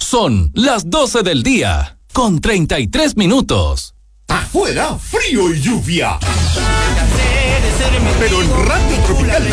Son las 12 del día, con 33 minutos. Afuera, frío y lluvia. Pero en Radio Tropical